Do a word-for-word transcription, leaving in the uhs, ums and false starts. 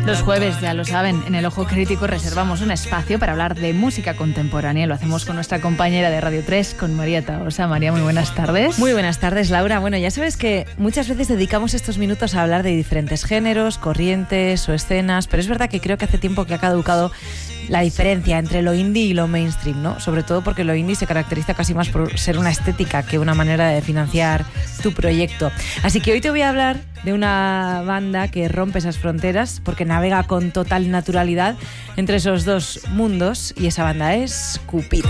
Los jueves, ya lo saben, en El Ojo Crítico reservamos un espacio para hablar de música contemporánea. Lo hacemos con nuestra compañera de Radio tres, con María Tahosa. María, muy buenas tardes. Muy buenas tardes, Laura. Bueno, ya sabes que muchas veces dedicamos estos minutos a hablar de diferentes géneros, corrientes o escenas, pero es verdad que creo que hace tiempo que ha caducado la diferencia entre lo indie y lo mainstream, ¿no? Sobre todo porque lo indie se caracteriza casi más por ser una estética que una manera de financiar tu proyecto. Así que hoy te voy a hablar de una banda que rompe esas fronteras porque navega con total naturalidad entre esos dos mundos, y esa banda es Cupido.